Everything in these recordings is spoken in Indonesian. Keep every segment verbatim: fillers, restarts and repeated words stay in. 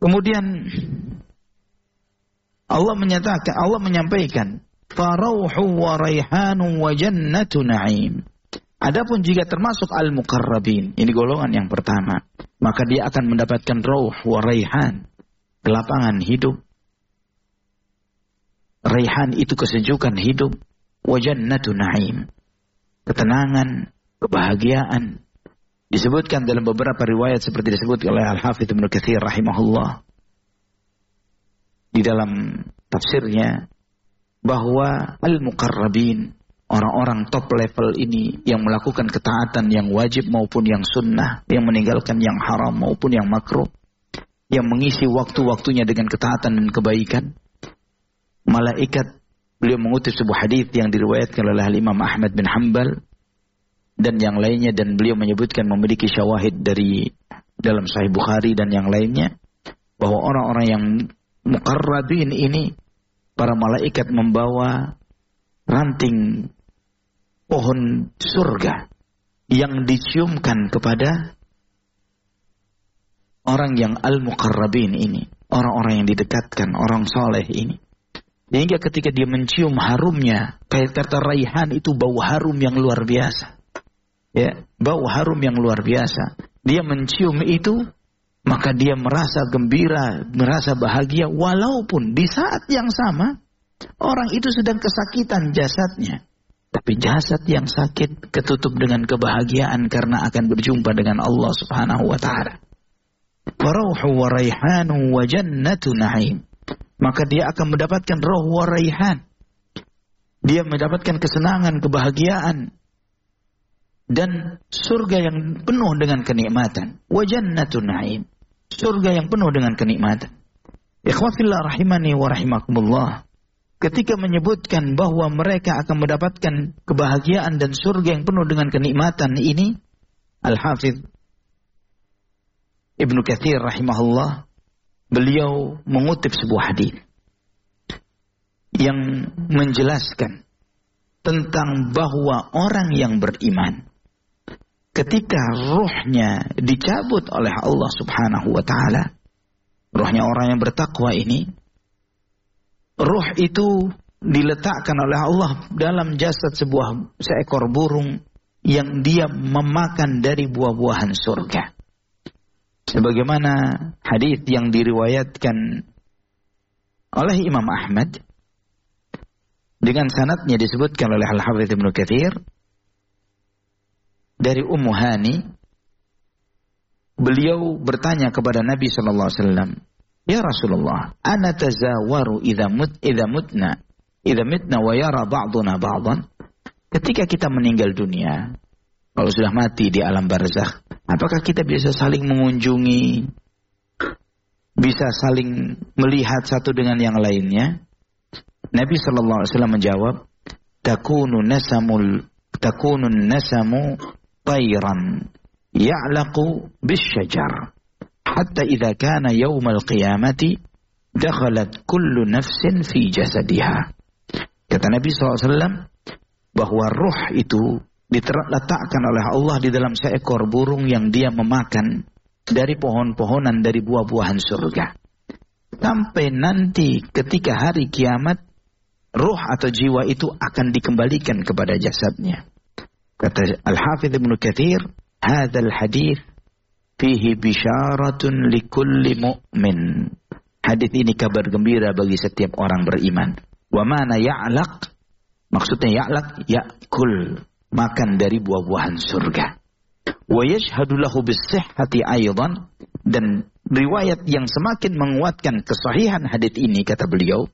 Kemudian Allah menyatakan, Allah menyampaikan, farauhu wa raihanun wa jannatu na'im. Adapun jika termasuk al-muqarrabin, ini golongan yang pertama, maka dia akan mendapatkan rauh wa raihan, kelapangan hidup. Raihan itu kesejukan hidup, wa jannatu na'im, ketenangan, kebahagiaan. Disebutkan dalam beberapa riwayat seperti disebut oleh Al-Hafidz Ibnu Katsir rahimahullah di dalam tafsirnya, bahwa al-muqarrabin, orang-orang top level ini yang melakukan ketaatan yang wajib maupun yang sunnah, yang meninggalkan yang haram maupun yang makruh, yang mengisi waktu-waktunya dengan ketaatan dan kebaikan. Malaikat, beliau mengutip sebuah hadis yang diriwayatkan oleh Imam Ahmad bin Hanbal dan yang lainnya, dan beliau menyebutkan memiliki syawahid dari dalam Sahih Bukhari dan yang lainnya, bahwa orang-orang yang muqarrabin ini, para malaikat membawa ranting pohon surga yang diciumkan kepada orang yang al-muqarrabin ini, orang-orang yang didekatkan, orang soleh ini. Sehingga ketika dia mencium harumnya, kayak kata raihan itu bau harum yang luar biasa. Ya, bau harum yang luar biasa. Dia mencium itu, maka dia merasa gembira, merasa bahagia, walaupun di saat yang sama orang itu sedang kesakitan jasadnya. Tapi jasad yang sakit ketutup dengan kebahagiaan karena akan berjumpa dengan Allah Subhanahu wa taala. Farauhu wa raihanu wa jannatu na'im. Maka dia akan mendapatkan rauh wa raihan. Dia mendapatkan kesenangan, kebahagiaan dan surga yang penuh dengan kenikmatan. Wa jannatu na'im. Surga yang penuh dengan kenikmatan. Ikhwafillah rahimani wa rahimakumullah. Ketika menyebutkan bahwa mereka akan mendapatkan kebahagiaan dan surga yang penuh dengan kenikmatan ini, Al-Hafidz Ibnu Katsir rahimahullah, beliau mengutip sebuah hadis yang menjelaskan tentang bahwa orang yang beriman, ketika ruhnya dicabut oleh Allah Subhanahu wa taala, ruhnya orang yang bertakwa ini, ruh itu diletakkan oleh Allah dalam jasad sebuah seekor burung yang dia memakan dari buah-buahan surga. Sebagaimana hadis yang diriwayatkan oleh Imam Ahmad dengan sanadnya disebutkan oleh Al-Hafidz Ibnu Katsir dari Ummu Hani, beliau bertanya kepada Nabi sallallahu alaihi wasallam, "Ya Rasulullah, ana tazawaru idza mut idza mutna idza mitna wa yara ba'duna ba'dan." Ketika kita meninggal dunia, kalau sudah mati di alam barzakh, apakah kita bisa saling mengunjungi, bisa saling melihat satu dengan yang lainnya? Nabi sallallahu alaihi wasallam menjawab, "Takunu nasamul takunu nasamu tayran ya'laqu bisyajar hatta idza kana yaumal qiyamati dakhalat kullu nafsin fi jasadiha." Kata Nabi sallallahu alaihi wasallam bahwa ruh itu diletakkan oleh Allah di dalam seekor burung yang dia memakan dari pohon-pohonan dari buah-buahan surga. Sampai nanti ketika hari kiamat, ruh atau jiwa itu akan dikembalikan kepada jasadnya. Kata Al-Hafidz Ibnu Katsir, "Hadzal hadits fihi bisyaratun likulli mu'min." Hadis ini kabar gembira bagi setiap orang beriman. Wa mana ya'laq? Maksudnya ya'laq, ya'kul, makan dari buah-buahan surga. Wa yashhadu lahu bis-sihhati aidan, dan riwayat yang semakin menguatkan kesahihan hadis ini, kata beliau,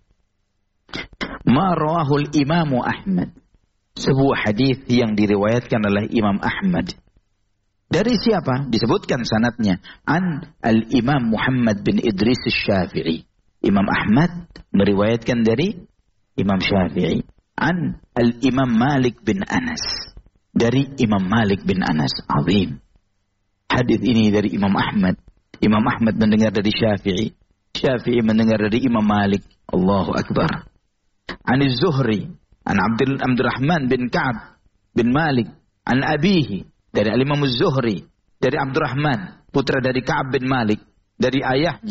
ma rawahul Imamu Ahmad, sebuah hadis yang diriwayatkan oleh Imam Ahmad. Dari siapa? Disebutkan sanadnya, an al-Imam Muhammad bin Idris Asy-Syafi'i. Imam Ahmad meriwayatkan dari Imam Syafi'i. An al-Imam Malik bin Anas, dari Imam Malik bin Anas. Azim. Hadis ini dari Imam Ahmad. Imam Ahmad mendengar dari Syafi'i. Syafi'i mendengar dari Imam Malik. Allahu Akbar. An Az-Zuhri, an Abdul Abdurrahman bin Ka'ab bin Malik, an abihi, dari Al-Imam Az-Zuhri, dari Abdurrahman, putra dari Ka'ab bin Malik, dari ayahnya